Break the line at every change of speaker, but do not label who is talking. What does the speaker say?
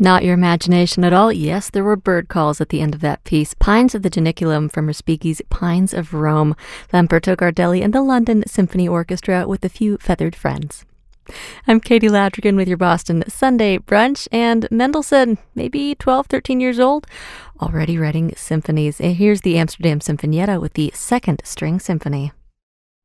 Not your imagination at all. Yes, there were bird calls at the end of that piece. Pines of the Janiculum from Respighi's Pines of Rome. Lamberto Gardelli and the London Symphony Orchestra with a few feathered friends. I'm Katie Ladrigan with your Boston Sunday Brunch, and Mendelssohn, maybe 12, 13 years old, already writing symphonies. And here's the Amsterdam Sinfonietta with the Second String Symphony.